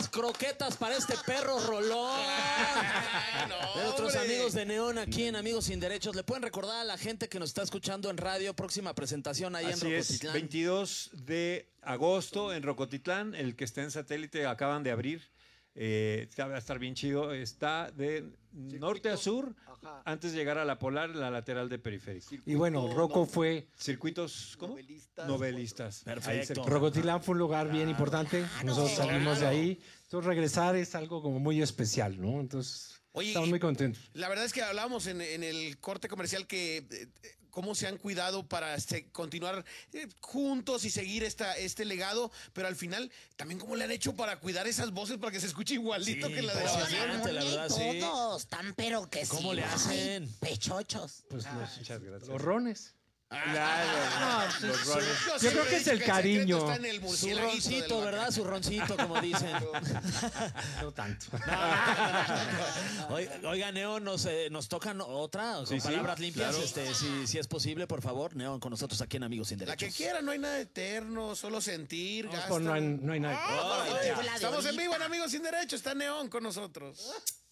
croquetas para este perro rolón. De nuestros amigos de Neón aquí en Amigos Sin Derechos. ¿Le pueden recordar a la gente que nos está escuchando en radio? Próxima presentación ahí en Rocotitlán. 22 de agosto en Rocotitlán. El que está en satélite acaban de abrir. Va a estar bien chido. Está de norte a sur, antes de llegar a la Polar, la lateral de Periférico. Y bueno, Rocco fue... Circuitos, ¿cómo? Novelistas. Perfecto. Rocotitlán fue un lugar bien importante. Nosotros salimos de ahí. Entonces regresar es algo como muy especial, ¿no? Entonces... Oye, estamos muy contentos. La verdad es que hablábamos en el corte comercial que cómo se han cuidado para continuar juntos y seguir este legado, pero al final también cómo le han hecho para cuidar esas voces para que se escuche igualito que la de impresionante, la verdad, sí. Todos tan pero que ¿Cómo le hacen? Pechochos. Pues Muchas gracias. los rones. Los roles. Yo creo que es el cariño. Su roncito, ¿verdad? Su roncito, como dicen. No tanto. Oiga, Neón, nos tocan otra con Sí, palabras limpias. claro. Si es posible, por favor, Neón, con nosotros aquí en Amigos Sin La Derechos. que quiera, no hay nada eterno, solo sentir, No, gasta. pues no hay nada. Ay, Estamos en vivo en Amigos Sin Derecho, está Neón con nosotros.